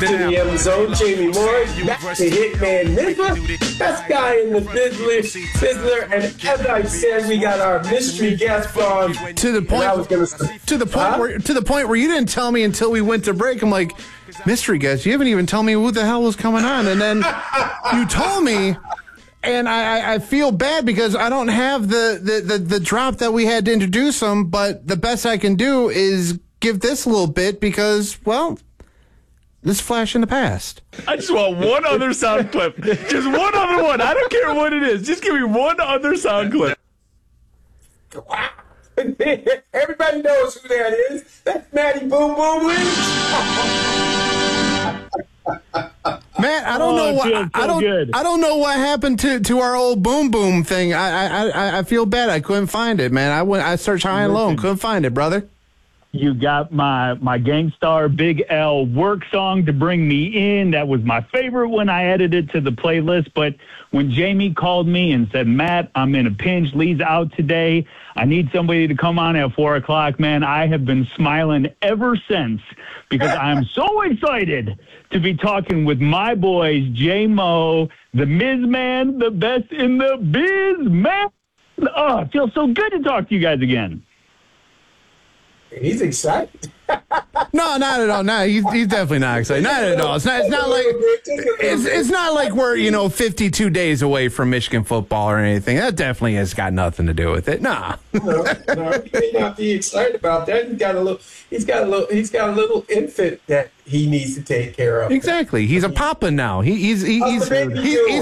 to the M Zone. Jamie Morris, back to Hitman Nizzler, best guy in the Fizzler. And as I said, we got our mystery guest on. To the point where you didn't tell me until we went to break. I'm like, mystery guest, you haven't even told me who the hell was coming on. And then you told me, and I feel bad because I don't have the drop that we had to introduce him, but the best I can do is give this a little bit because, well, this flash in the past. I just want one other sound clip. Just one other one. I don't care what it is. Just give me one other sound clip. Wow. Everybody knows who that is. That's Matty Boom Boom Lynch. Matt, I don't know what I don't know what happened to our old Boom Boom thing. I feel bad. I couldn't find it, man. I searched high and low and couldn't find it, brother. You got my Gangstar Big L work song to bring me in. That was my favorite when I added it to the playlist. But when Jamie called me and said, Matt, I'm in a pinch. Lee's out today. I need somebody to come on at 4 o'clock, man. I have been smiling ever since because I'm so excited to be talking with my boys, J-Mo, the Miz Man, the best in the biz, man. Oh, it feels so good to talk to you guys again. He's excited. No, not at all. No, he's definitely not excited. Not at all. It's not like we're 52 days away from Michigan football or anything. That definitely has got nothing to do with it. Nah. No, he may not be excited about that. He's got a little infant that he needs to take care of. Exactly. He's a papa now. He's